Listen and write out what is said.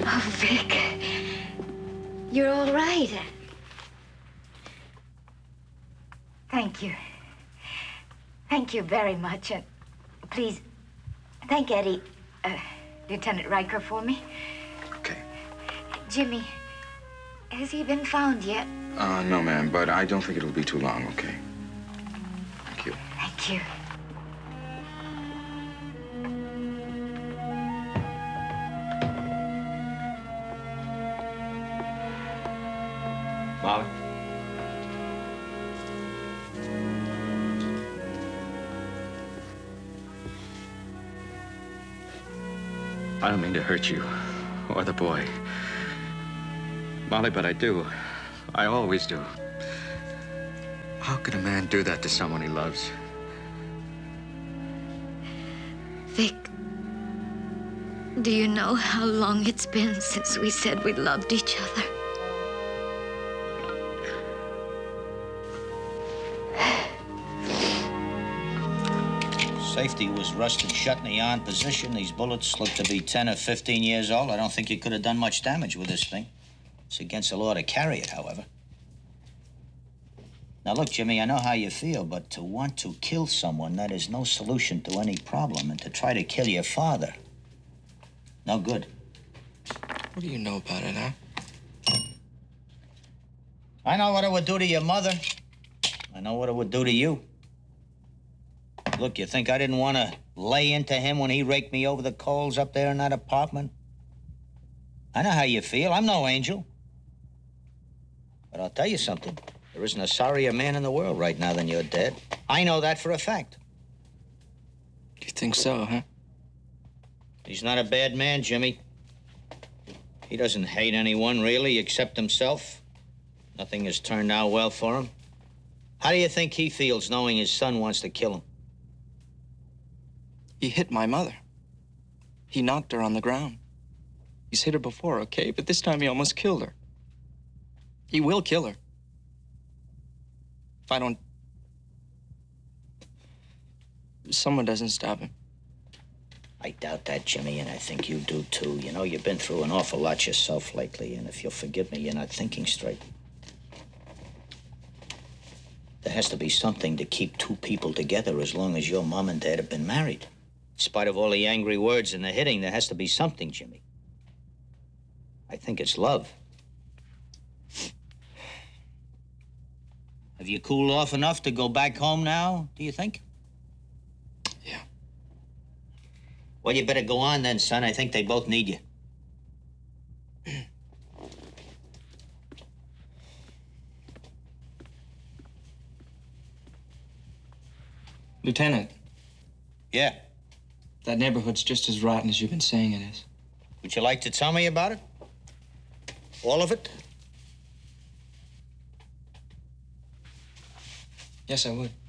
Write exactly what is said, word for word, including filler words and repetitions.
Oh, Vic. You're all right. Thank you. Thank you very much. And please, thank Eddie, uh, Lieutenant Riker, for me. Okay. Jimmy, has he been found yet? Uh, no, ma'am, but I don't think it'll be too long, okay? Thank you. Thank you. Molly? I don't mean to hurt you, or the boy. Molly, but I do. I always do. How could a man do that to someone he loves? Vic, do you know how long it's been since we said we loved each other? Safety was rusted shut in the on position. These bullets look to be ten or fifteen years old. I don't think you could have done much damage with this thing. It's against the law to carry it, however. Now, look, Jimmy, I know how you feel, but to want to kill someone, that is no solution to any problem. And to try to kill your father, no good. What do you know about it, huh? I know what it would do to your mother. I know what it would do to you. Look, you think I didn't want to lay into him when he raked me over the coals up there in that apartment? I know how you feel. I'm no angel. But I'll tell you something. There isn't a sorrier man in the world right now than your dad. I know that for a fact. You think so, huh? He's not a bad man, Jimmy. He doesn't hate anyone, really, except himself. Nothing has turned out well for him. How do you think he feels knowing his son wants to kill him? He hit my mother. He knocked her on the ground. He's hit her before, okay? But this time he almost killed her. He will kill her. If I don't... If someone doesn't stop him. I doubt that, Jimmy, and I think you do, too. You know, you've been through an awful lot yourself lately, and if you'll forgive me, you're not thinking straight. There has to be something to keep two people together as long as your mom and dad have been married. In spite of all the angry words and the hitting, there has to be something, Jimmy. I think it's love. Have you cooled off enough to go back home now, do you think? Yeah. Well, you better go on then, son. I think they both need you. Lieutenant. Yeah. That neighborhood's just as rotten as you've been saying it is. Would you like to tell me about it? All of it? Yes, I would.